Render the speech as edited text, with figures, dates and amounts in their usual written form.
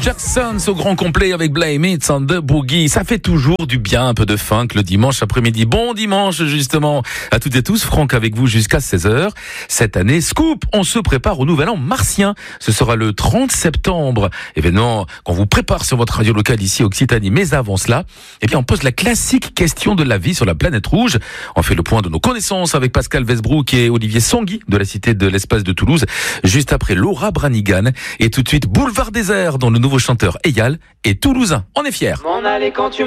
Jackson au grand complet avec Blame It on the Boogie. Ça fait toujours du bien, un peu de funk le dimanche après-midi. Bon dimanche justement à toutes et tous. Franck avec vous jusqu'à 16h. Cette année, Scoop, on se prépare au nouvel an martien. Ce sera le 30 septembre. Événement qu'on vous prépare sur votre radio locale ici Occitanie. Mais avant cela, eh bien, on pose la classique question de la vie sur la planète rouge. On fait le point de nos connaissances avec Pascal Westbrook et Olivier Sangui de la Cité de l'Espace de Toulouse. Juste après Laura Branigan. Et tout de suite, Boulevard Désert, dont le nouveau chanteur Eyal est toulousain. On est fiers.